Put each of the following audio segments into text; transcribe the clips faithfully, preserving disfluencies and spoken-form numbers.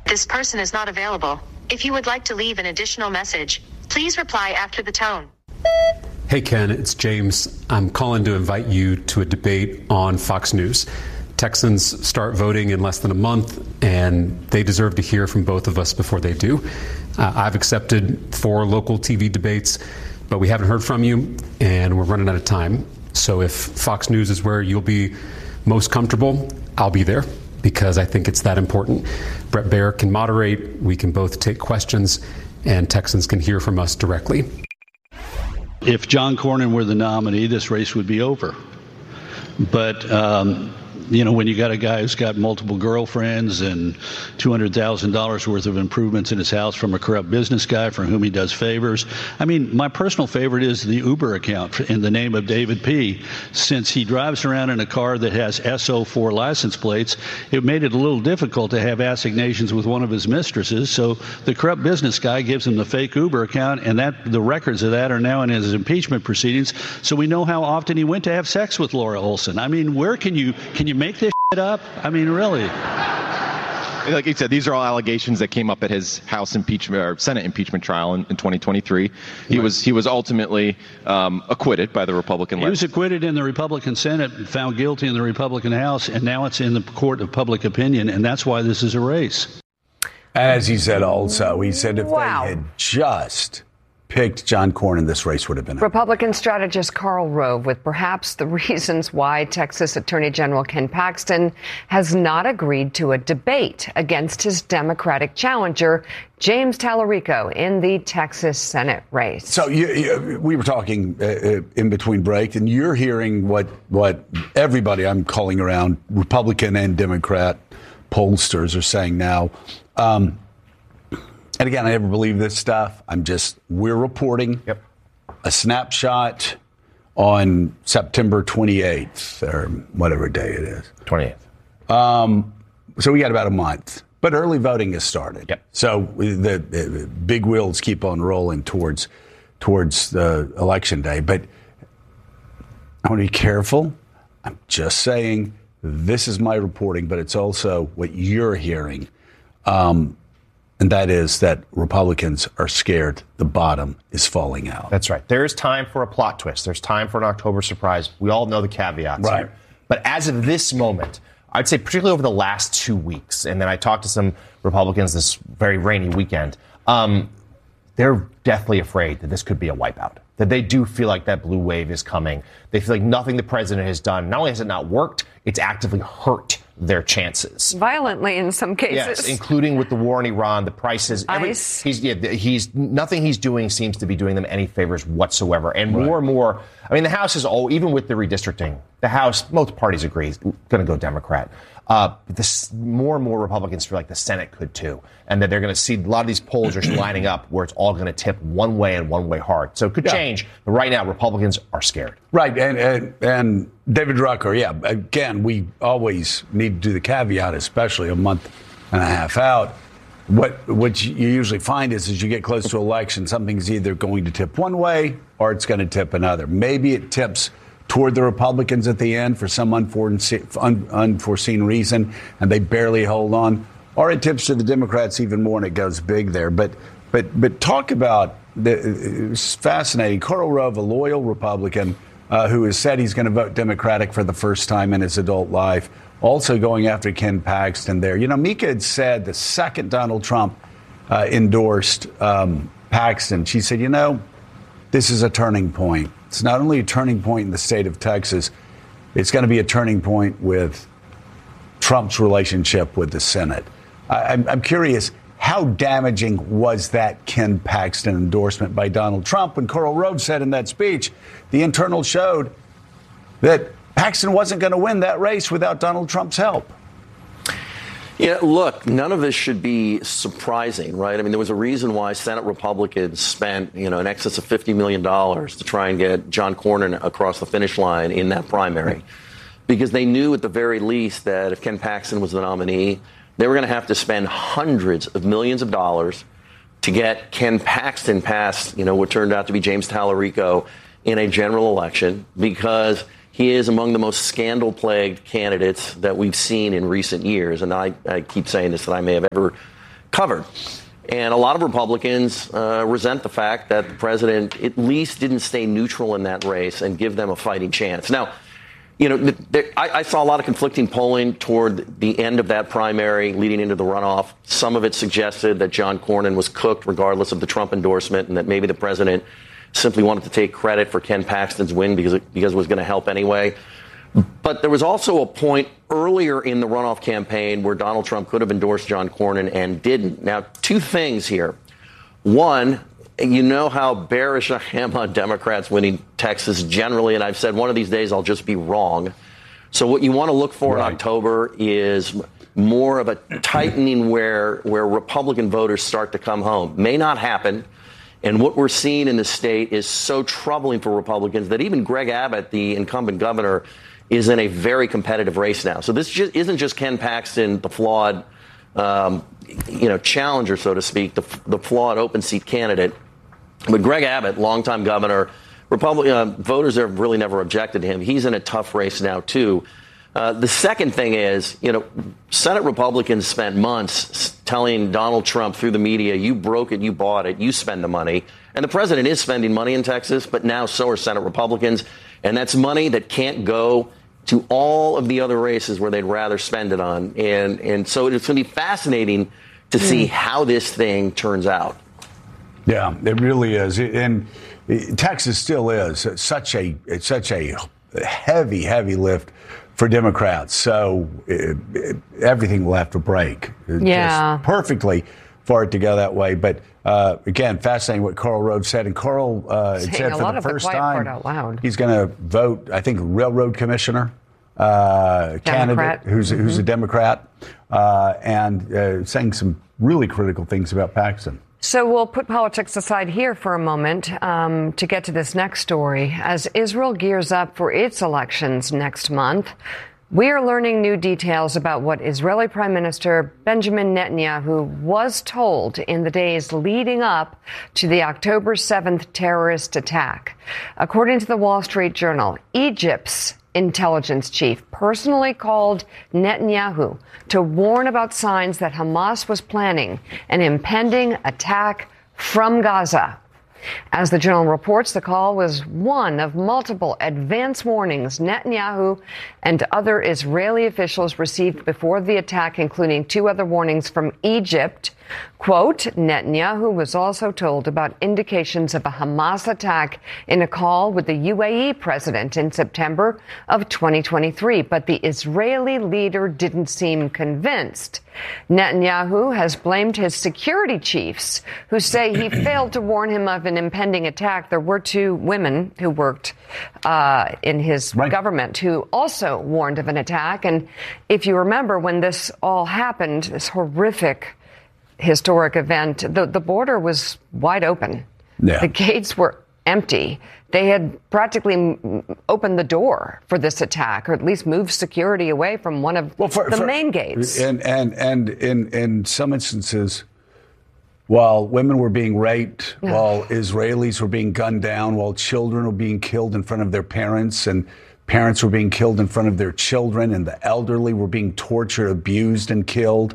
This person is not available. If you would like to leave an additional message, please reply after the tone. Hey, Ken, it's James. I'm calling to invite you to a debate on Fox News. Texans start voting in less than a month, and they deserve to hear from both of us before they do. Uh, I've accepted four local T V debates, but we haven't heard from you, and we're running out of time. So if Fox News is where you'll be most comfortable, I'll be there, because I think it's that important. Bret Baier can moderate, we can both take questions, and Texans can hear from us directly. If John Cornyn were the nominee, this race would be over. But, um, you know, when you got a guy who's got multiple girlfriends and two hundred thousand dollars worth of improvements in his house from a corrupt business guy for whom he does favors. I mean, my personal favorite is the Uber account in the name of David P. Since he drives around in a car that has S O four license plates, it made it a little difficult to have assignations with one of his mistresses. So the corrupt business guy gives him the fake Uber account, and that the records of that are now in his impeachment proceedings. So we know how often he went to have sex with Laura Olson. I mean, where can you can you make this shit up? I mean, really. Like you said, these are all allegations that came up at his House impeachment or Senate impeachment trial in, in twenty twenty-three. He right. was he was ultimately um, acquitted by the Republican. He was acquitted in the Republican Senate, found guilty in the Republican House, and now it's in the court of public opinion, and that's why this is a race. As he said also, he said if wow. they had just picked John Cornyn, this race would have been. Republican strategist Karl Rove with perhaps the reasons why Texas Attorney General Ken Paxton has not agreed to a debate against his Democratic challenger, James Tallarico, in the Texas Senate race. So you, you, we were talking uh, in between break, and you're hearing what, what everybody I'm calling around, Republican and Democrat pollsters, are saying now. Um, And again, I never believe this stuff. I'm just, we're reporting yep. a snapshot on September twenty-eighth, or whatever day it is. twenty-eighth. Um, so we got about a month. But early voting has started. Yep. So the, the big wheels keep on rolling towards, towards the election day. But I want to be careful. I'm just saying, this is my reporting, but it's also what you're hearing. Um, And that is that Republicans are scared the bottom is falling out. That's right. There is time for a plot twist. There's time for an October surprise. We all know the caveats right. here. But as of this moment, I'd say particularly over the last two weeks, and then I talked to some Republicans this very rainy weekend, um, they're deathly afraid that this could be a wipeout, that they do feel like that blue wave is coming. They feel like nothing the president has done, not only has it not worked, it's actively hurt their chances. Violently in some cases. Yes, including with the war in Iran, the prices. Every, Ice. He's, yeah, he's, nothing he's doing seems to be doing them any favors whatsoever. And right. more and more, I mean, the House is, all, even with the redistricting, the House, most parties agree, is going to go Democrat. Uh, this, more and more Republicans feel like the Senate could too, and that they're going to see a lot of these polls are lining up where it's all going to tip one way and one way hard. So it could yeah. change, but right now Republicans are scared. Right, and, and and David Rucker, yeah, again, we always need to do the caveat, especially a month and a half out. What what you usually find is as you get close to election, something's either going to tip one way or it's going to tip another. Maybe it tips toward the Republicans at the end for some unforeseen, un, unforeseen reason, and they barely hold on, or it tips to the Democrats even more, and it goes big there. But but but talk about the it's fascinating. Karl Rove, a loyal Republican uh, who has said he's going to vote Democratic for the first time in his adult life, also going after Ken Paxton there. You know, Mika had said the second Donald Trump uh, endorsed um, Paxton, she said, you know, this is a turning point. It's not only a turning point in the state of Texas, it's going to be a turning point with Trump's relationship with the Senate. I, I'm, I'm curious, how damaging was that Ken Paxton endorsement by Donald Trump when Karl Rove said in that speech, the internal showed that Paxton wasn't going to win that race without Donald Trump's help? Yeah, look, none of this should be surprising, right? I mean, there was a reason why Senate Republicans spent, you know, in excess of fifty million dollars to try and get John Cornyn across the finish line in that primary, because they knew at the very least that if Ken Paxton was the nominee, they were going to have to spend hundreds of millions of dollars to get Ken Paxton past, you know, what turned out to be James Tallarico in a general election, because he is among the most scandal-plagued candidates that we've seen in recent years. And I, I keep saying this, that I may have ever covered. And a lot of Republicans uh, resent the fact that the president at least didn't stay neutral in that race and give them a fighting chance. Now, you know, there, I, I saw a lot of conflicting polling toward the end of that primary leading into the runoff. Some of it suggested that John Cornyn was cooked regardless of the Trump endorsement and that maybe the president simply wanted to take credit for Ken Paxton's win because it, because it was going to help anyway. But there was also a point earlier in the runoff campaign where Donald Trump could have endorsed John Cornyn and didn't. Now, two things here. One, you know how bearish I am on Democrats winning Texas generally, and I've said one of these days I'll just be wrong. So what you want to look for right. in October is more of a tightening where, where Republican voters start to come home. May not happen. And what we're seeing in the state is so troubling for Republicans that even Greg Abbott, the incumbent governor, is in a very competitive race now. So this just isn't just Ken Paxton, the flawed, um, you know, challenger, so to speak, the, the flawed open seat candidate. But Greg Abbott, longtime governor, Republican uh, voters have really never objected to him. He's in a tough race now, too. Uh, the second thing is, you know, Senate Republicans spent months telling Donald Trump through the media, you broke it, you bought it, you spend the money. And the president is spending money in Texas, but now so are Senate Republicans. And that's money that can't go to all of the other races where they'd rather spend it on. And and so it's going to be fascinating to mm. see how this thing turns out. Yeah, it really is. And Texas still is such a it's such a heavy, heavy lift for Democrats. So it, it, everything will have to break. Yeah. Just perfectly for it to go that way. But uh, again, fascinating what Karl Rove said. And Karl uh, said for the first time out loud. he's going to vote, I think, railroad commissioner uh, candidate who's, mm-hmm. who's a Democrat uh, and uh, saying some really critical things about Paxton. So we'll put politics aside here for a moment um, to get to this next story. As Israel gears up for its elections next month, we are learning new details about what Israeli Prime Minister Benjamin Netanyahu was told in the days leading up to the October seventh terrorist attack. According to the Wall Street Journal, Egypt's intelligence chief personally called Netanyahu to warn about signs that Hamas was planning an impending attack from Gaza. As the Journal reports, the call was one of multiple advance warnings Netanyahu and other Israeli officials received before the attack, including two other warnings from Egypt. Quote, Netanyahu was also told about indications of a Hamas attack in a call with the U A E president in September of twenty twenty-three, but the Israeli leader didn't seem convinced. Netanyahu has blamed his security chiefs, who say he failed to warn him of an impending attack. There were two women who worked uh, in his right. government who also warned of an attack. And if you remember, when this all happened, this horrific historic event, the, the border was wide open. Yeah. The gates were empty. They had practically opened the door for this attack, or at least moved security away from one of well, for, the for, main gates. And and and in in some instances, while women were being raped, no. while Israelis were being gunned down, while children were being killed in front of their parents, and parents were being killed in front of their children, and the elderly were being tortured, abused, and killed,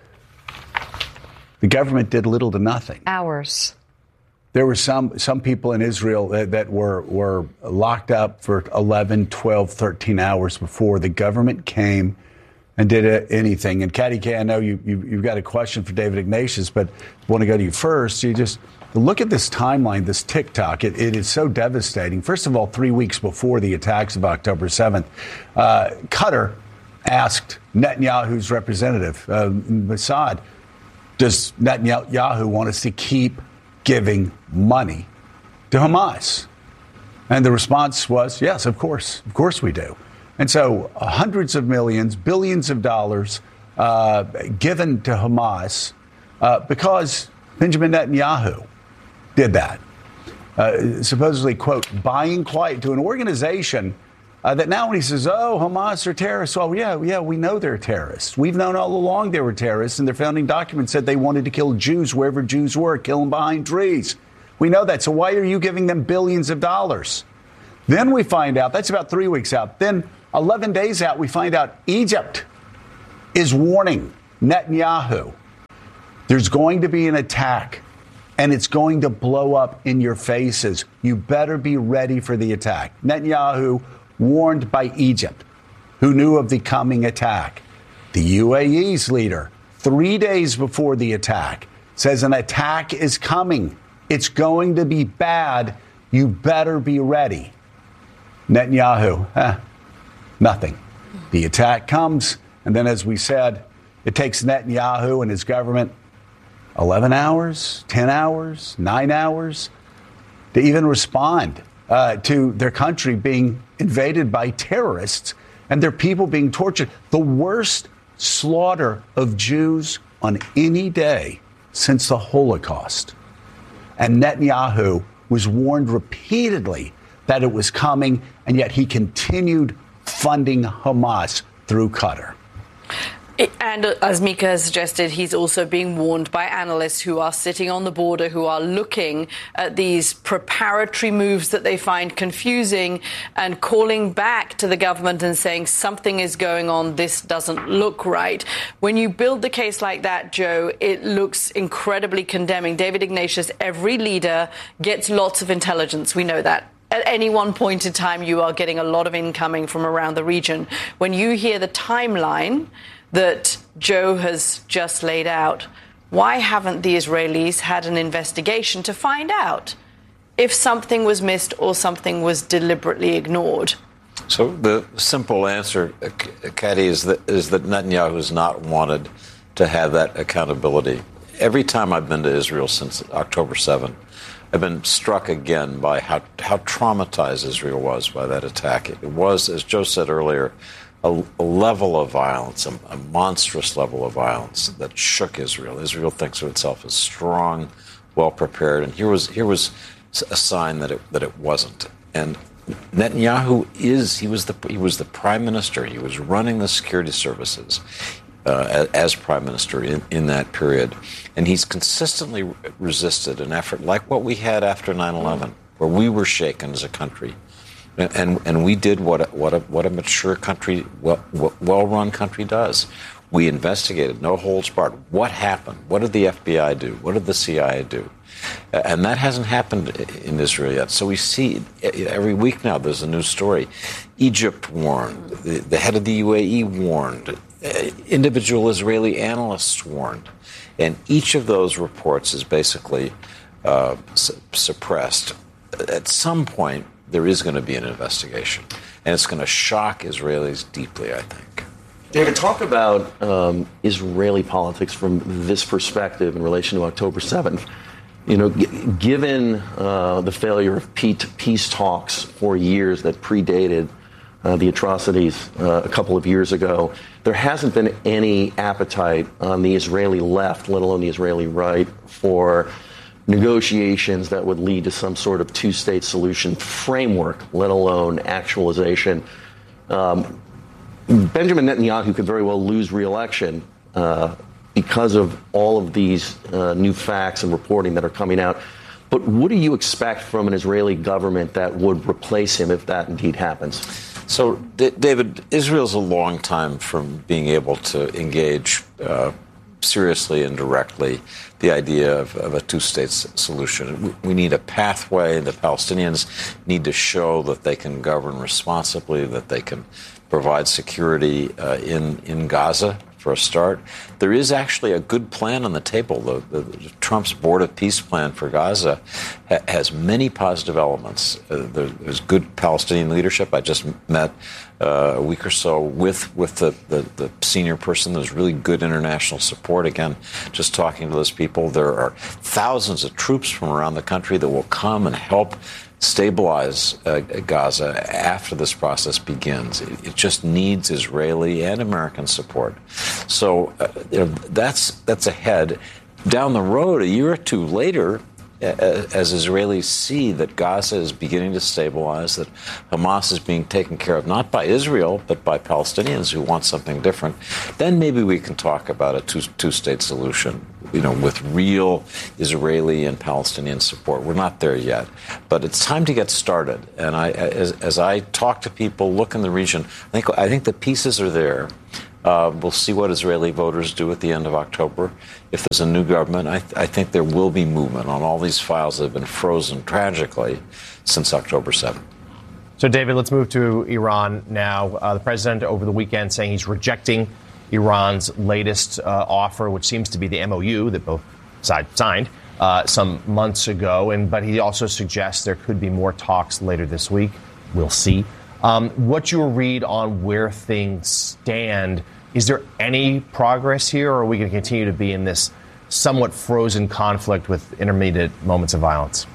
the government did little to nothing. Hours. There were some some people in Israel that, that were, were locked up for eleven, twelve, thirteen hours before the government came and did anything. And Katty K, I know you, you, you've got a question for David Ignatius, but I want to go to you first. You just look at this timeline, this TikTok. It, it is so devastating. First of all, three weeks before the attacks of October seventh, uh, Qatar asked Netanyahu's representative, uh, Mossad, does Netanyahu want us to keep giving money to Hamas? And the response was, yes, of course. Of course we do. And so uh, hundreds of millions, billions of dollars uh, given to Hamas uh, because Benjamin Netanyahu did that. Uh, supposedly, quote, buying quiet to an organization Uh, that now when he says, oh, Hamas are terrorists, well, yeah, yeah, we know they're terrorists. We've known all along they were terrorists, and their founding documents said they wanted to kill Jews wherever Jews were, kill them behind trees. We know that. So why are you giving them billions of dollars? Then we find out, that's about three weeks out. Then eleven days out, we find out Egypt is warning Netanyahu There's going to be an attack, and it's going to blow up in your faces. You better be ready for the attack. Netanyahu warned by Egypt, who knew of the coming attack. The U A E's leader, three days before the attack, says an attack is coming. It's going to be bad. You better be ready. Netanyahu, eh, nothing. The attack comes, and then, as we said, it takes Netanyahu and his government eleven hours, ten hours, nine hours to even respond uh, to their country being invaded by terrorists and their people being tortured. The worst slaughter of Jews on any day since the Holocaust. And Netanyahu was warned repeatedly that it was coming, and yet he continued funding Hamas through Qatar. And as Mika has suggested, he's also being warned by analysts who are sitting on the border, who are looking at these preparatory moves that they find confusing and calling back to the government and saying something is going on, this doesn't look right. When you build the case like that, Joe, it looks incredibly condemning. David Ignatius, every leader gets lots of intelligence. We know that. At any one point in time, you are getting a lot of incoming from around the region. When you hear the timeline that Joe has just laid out, why haven't the Israelis had an investigation to find out if something was missed or something was deliberately ignored? So the simple answer, Katie, is that, is that Netanyahu has not wanted to have that accountability. Every time I've been to Israel since October seventh, I've been struck again by how, how traumatized Israel was by that attack. It was, as Joe said earlier, A, a level of violence, a, a monstrous level of violence that shook Israel. Israel thinks of itself as strong, well prepared, and here was here was a sign that it that it wasn't. And Netanyahu is he was the he was the prime minister. He was running the security services uh, as, as prime minister in, in that period, and he's consistently resisted an effort like what we had after nine eleven, where we were shaken as a country. And and we did what a, what a, what a mature country, well, well-run country does. We investigated, no holds barred. What happened? What did the F B I do? What did the C I A do? And that hasn't happened in Israel yet. So we see every week now there's a new story. Egypt warned. The, the head of the U A E warned. Individual Israeli analysts warned. And each of those reports is basically uh, su- suppressed. At some point, there is going to be an investigation, and it's going to shock Israelis deeply, I think. David, talk about um, Israeli politics from this perspective in relation to October seventh. You know, g- given uh, the failure of peace talks for years that predated uh, the atrocities uh, a couple of years ago, there hasn't been any appetite on the Israeli left, let alone the Israeli right, for negotiations that would lead to some sort of two-state solution framework, let alone actualization. Um, Benjamin Netanyahu could very well lose re-election uh, because of all of these uh, new facts and reporting that are coming out. But what do you expect from an Israeli government that would replace him if that indeed happens? So, D- David, Israel's a long time from being able to engage uh, seriously and directly the idea of, of a two-state solution. We, we need a pathway. The Palestinians need to show that they can govern responsibly, that they can provide security uh, in, in Gaza, for a start. There is actually a good plan on the table. The, the Trump's Board of Peace plan for Gaza ha- has many positive elements. Uh, there, there's good Palestinian leadership. I just met uh, a week or so with with the, the, the senior person. There's really good international support. Again, just talking to those people, there are thousands of troops from around the country that will come and help stabilize uh, Gaza after this process begins. It, it just needs Israeli and American support. So uh, you know, that's that's ahead. Down the road, a year or two later, uh, as Israelis see that Gaza is beginning to stabilize, that Hamas is being taken care of not by Israel but by Palestinians who want something different, then maybe we can talk about a two, two-state solution, you know, with real Israeli and Palestinian support. We're not there yet, but it's time to get started. And I, as, as I talk to people, look in the region, I think I think the pieces are there. Uh, we'll see what Israeli voters do at the end of October. If there's a new government, I, th- I think there will be movement on all these files that have been frozen tragically since October seventh. So, David, let's move to Iran now. Uh, the president over the weekend saying he's rejecting Iran's latest uh, offer, which seems to be the M O U that both sides signed uh, some months ago. And but he also suggests there could be more talks later this week. We'll see. Um, what's your read on where things stand? Is there any progress here, or are we going to continue to be in this somewhat frozen conflict with intermediate moments of violence?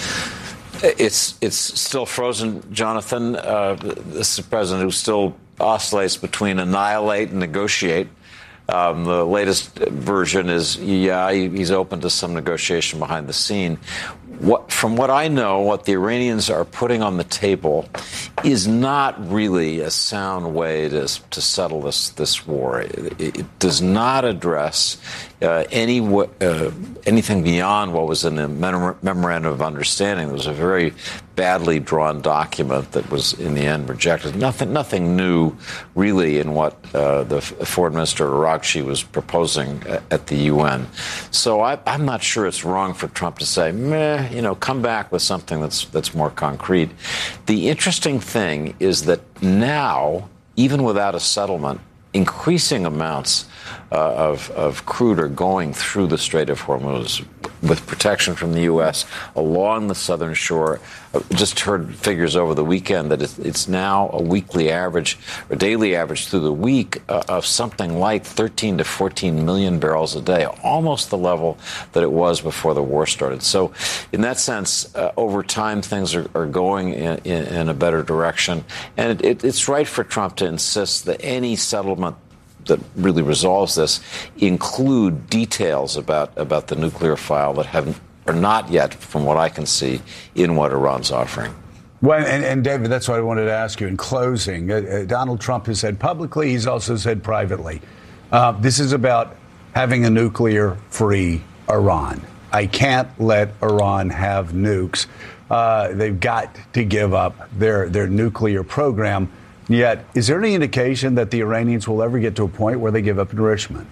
It's it's still frozen, Jonathan. Uh, this is a president who still oscillates between annihilate and negotiate. Um, the latest version is, yeah, he's open to some negotiation behind the scene. What, from what I know, what the Iranians are putting on the table is not really a sound way to, to settle this this war. It, it does not address uh, any uh, anything beyond what was in the memorandum of understanding. It was a very badly drawn document that was in the end rejected. Nothing, nothing new, really, in what uh, the Foreign Minister Araghchi was proposing at the U N. So I, I'm not sure it's wrong for Trump to say, meh, you know, come back with something that's that's more concrete. The interesting thing is that now, even without a settlement, increasing amounts uh, of, of crude are going through the Strait of Hormuz with protection from the U S along the southern shore. I just heard figures over the weekend that it's now a weekly average or daily average through the week uh, of something like thirteen to fourteen million barrels a day, almost the level that it was before the war started. So in that sense, uh, over time, things are, are going in, in, in a better direction. And it, it, it's right for Trump to insist that any settlement that really resolves this include details about, about the nuclear file that haven't are not yet, from what I can see, in what Iran's offering. Well, and, and David, that's what I wanted to ask you in closing. Uh, uh, Donald Trump has said publicly, he's also said privately, uh, this is about having a nuclear-free Iran. I can't let Iran have nukes. Uh, they've got to give up their, their nuclear program. Yet, is there any indication that the Iranians will ever get to a point where they give up enrichment?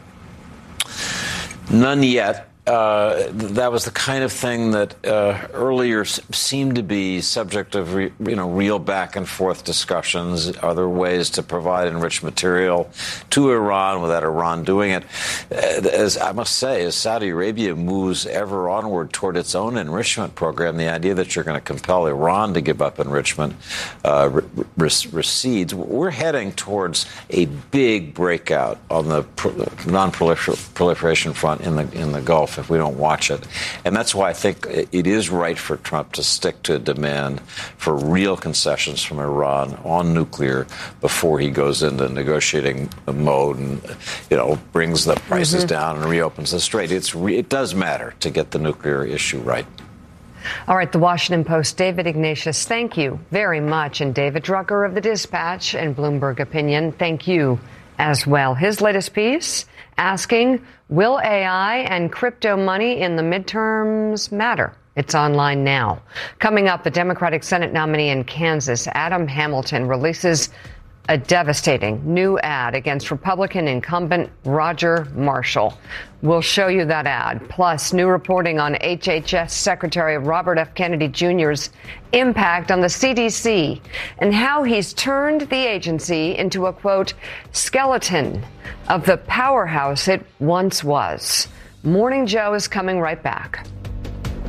None yet. Uh, that was the kind of thing that uh, earlier seemed to be subject of re, you know real back and forth discussions. Are there ways to provide enriched material to Iran without Iran doing it? As I must say, as Saudi Arabia moves ever onward toward its own enrichment program, the idea that you're going to compel Iran to give up enrichment uh, re- recedes. We're heading towards a big breakout on the non-proliferation front in the in the Gulf if we don't watch it. And that's why I think it is right for Trump to stick to a demand for real concessions from Iran on nuclear before he goes into negotiating mode and, you know, brings the prices mm-hmm. down and reopens the strait. It's re- it does matter to get the nuclear issue right. All right, the Washington Post, David Ignatius, thank you very much. And David Drucker of the Dispatch and Bloomberg Opinion, thank you as well. His latest piece asking, will A I and crypto money in the midterms matter? It's online now. Coming up, the Democratic Senate nominee in Kansas, Adam Hamilton, releases a devastating new ad against Republican incumbent Roger Marshall. We'll show you that ad. Plus, new reporting on H H S Secretary Robert F. Kennedy Junior's impact on the C D C and how he's turned the agency into a, quote, skeleton of the powerhouse it once was. Morning Joe is coming right back.